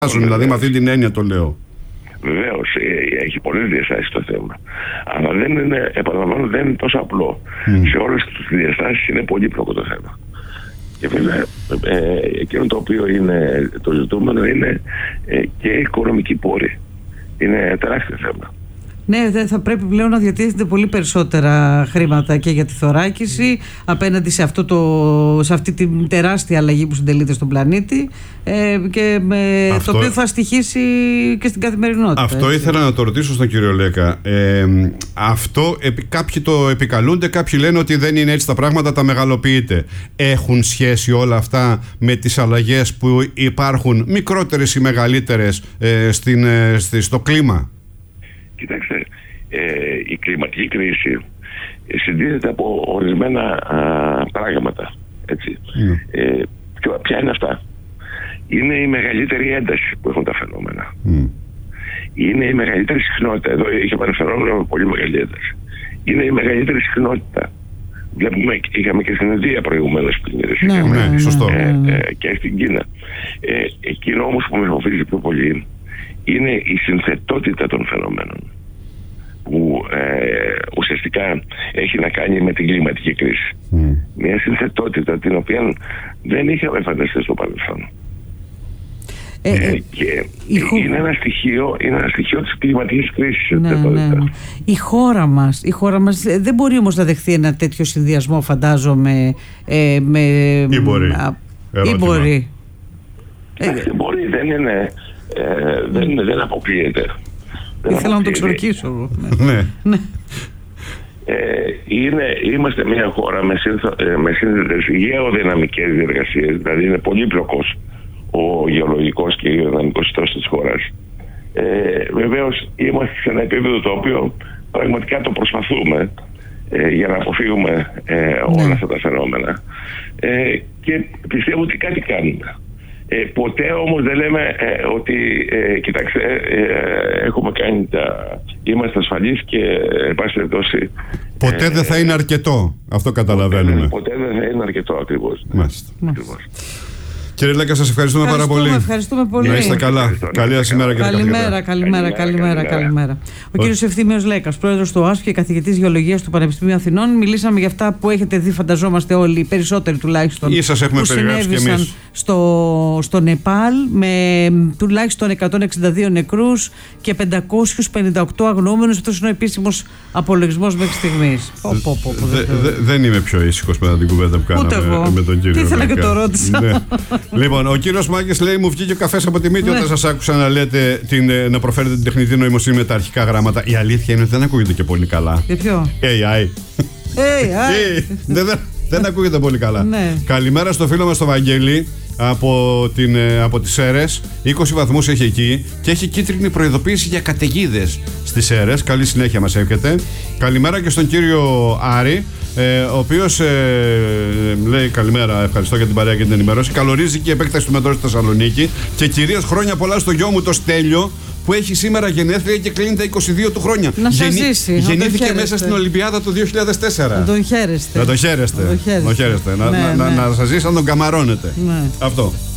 Δηλαδή με αυτή την έννοια το λέω. Βεβαίως, έχει πολλές διαστάσεις το θέμα. Αλλά δεν είναι, επαναλαμβάνω, δεν είναι τόσο απλό. Σε όλες τις διαστάσεις είναι πολύπλοκο το θέμα. Και βέβαια, εκείνο το οποίο είναι το ζητούμενο είναι και οικονομική πόρη. Είναι τεράστιο θέμα. Ναι, θα πρέπει πλέον να διατίθεται πολύ περισσότερα χρήματα και για τη θωράκιση απέναντι σε, σε αυτή την τεράστια αλλαγή που συντελείται στον πλανήτη και το οποίο θα στοιχήσει και στην καθημερινότητα. Αυτό ήθελα να το ρωτήσω στον κύριο Λέκα. Αυτό κάποιοι το επικαλούνται, κάποιοι λένε ότι δεν είναι έτσι τα πράγματα, τα μεγαλοποιείται. Έχουν σχέση όλα αυτά με τις αλλαγές που υπάρχουν, μικρότερες ή μεγαλύτερες, στο κλίμα? Κοιτάξτε, η κλιματική κρίση συντίθεται από ορισμένα πράγματα. Έτσι. Ποια είναι αυτά? Είναι η μεγαλύτερη ένταση που έχουν τα φαινόμενα. Είναι η μεγαλύτερη συχνότητα. Εδώ είχαμε ένα φαινόμενο με πολύ μεγάλη ένταση. Είναι η μεγαλύτερη συχνότητα. Βλέπουμε, είχαμε και στην Ινδία προηγουμένως πριν. Ναι, σωστό. Και στην Κίνα. Εκείνο όμως που με φοβίζει πιο πολύ είναι η συνθετότητα των φαινομένων, που ουσιαστικά έχει να κάνει με την κλιματική κρίση. Μια συνθετότητα την οποία δεν είχαμε φανταστεί στο παρελθόν. Και είναι ένα στοιχείο της κλιματικής κρίσης. Η χώρα μας δεν μπορεί όμως να δεχθεί ένα τέτοιο συνδυασμό, φαντάζομαι. Ή μπορεί. Μπορεί, δεν είναι. Δεν αποκλείεται. Ήθελα να το ξορκίσω εγώ. Είμαστε μια χώρα με σύνδετες γεωδυναμικές διεργασίες. Δηλαδή είναι πολύπλοκος ο γεωλογικός και γεωδυναμικός ιστός της χώρας. Βεβαίως είμαστε σε ένα επίπεδο το οποίο πραγματικά το προσπαθούμε για να αποφύγουμε όλα αυτά τα φαινόμενα. Και πιστεύω ότι κάτι κάνουμε. Ποτέ όμως δεν λέμε ότι κοιτάξτε, έχουμε κάνει είμαστε ασφαλείς και εν πάση περιπτώσει. Ποτέ δεν θα είναι αρκετό. Αυτό καταλαβαίνουμε. Ποτέ δεν θα είναι αρκετό, ακριβώς. Μάλιστα. Κύριε Λέκα, σας ευχαριστούμε πάρα πολύ. Ευχαριστούμε πολύ. Να είστε καλά. Καλή σήμερα και καλημέρα. Ο κύριος Ευθύμιος Λέκας, πρόεδρος του ΟΑΣΠ και καθηγητής γεωλογίας του Πανεπιστημίου Αθηνών. Μιλήσαμε για αυτά που έχετε δει, φανταζόμαστε όλοι, οι περισσότεροι τουλάχιστον, που συνέβησαν στο Νεπάλ, με τουλάχιστον 162 νεκρούς και 558 αγνοούμενους. Αυτός είναι ο επίσημος απολογισμός μέχρι στιγμής. Δεν είμαι πιο ήσυχος μετά την κουβέντα που κάναμε με τον κύριο Λέκα. Τι ήθελα και το ρώτησα. Λοιπόν, ο κύριος Μάκης λέει: μου βγήκε ο καφές από τη μύτη όταν σας άκουσα να λέτε να προφέρετε την τεχνητή νοημοσύνη με τα αρχικά γράμματα. Η αλήθεια είναι ότι δεν ακούγεται και πολύ καλά. Και ποιο? AI. Δεν ακούγεται πολύ καλά. Καλημέρα στο φίλο μας το Βαγγέλη από τις Σέρρες. 20 βαθμούς έχει εκεί και έχει κίτρινη προειδοποίηση για καταιγίδες στις Σέρρες. Καλή συνέχεια μας εύχεται. Καλημέρα και στον κύριο Άρη, ο οποίος λέει καλημέρα, ευχαριστώ για την παρέα και την ενημέρωση. Καλωρίζει και η επέκταση του μετρό στη Θεσσαλονίκη και κυρίως χρόνια πολλά στο γιο μου το Στέλιο, που έχει σήμερα γενέθλια και κλείνει τα 22 του χρόνια. Να σας ζήσει. Γεννήθηκε μέσα στην Ολυμπιάδα του 2004. Να τον χαίρεστε. Να σας ζήσει, να τον καμαρώνετε. Αυτό.